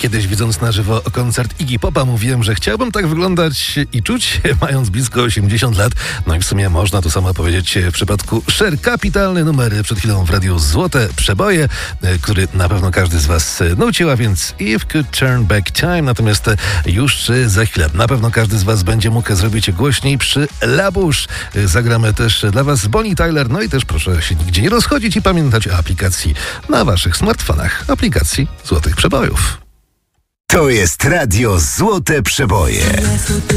Kiedyś widząc na żywo koncert Iggy Popa mówiłem, że chciałbym tak wyglądać i czuć się, mając blisko 80 lat. No i w sumie można to samo powiedzieć w przypadku Cher. Kapitalny numer przed chwilą w radiu Złote Przeboje, który na pewno każdy z was nucił, a więc If Could Turn Back Time. Natomiast już za chwilę na pewno każdy z was będzie mógł zrobić głośniej przy La Bouche. Zagramy też dla was Bonnie Tyler. No i też proszę się nigdzie nie rozchodzić i pamiętać o aplikacji na waszych smartfonach. Aplikacji Złotych Przebojów. To jest radio Złote Przeboje.